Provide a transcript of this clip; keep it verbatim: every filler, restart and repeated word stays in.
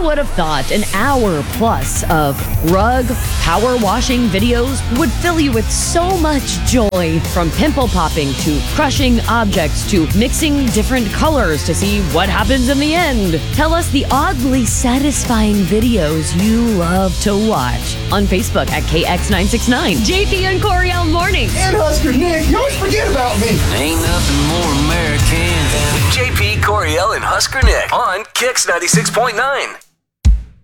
would have thought an hour plus of rug power washing videos would fill you with so much joy? From pimple popping to crushing objects to mixing different colors to see what happens in the end. Tell us the oddly satisfying videos you love to watch on Facebook at K X nine six nine. J P and Coriel Mornings. And Husker Nick, you always forget about me. Ain't nothing more American than J P, Coriel, and Husker Nick on Kix ninety-six point nine.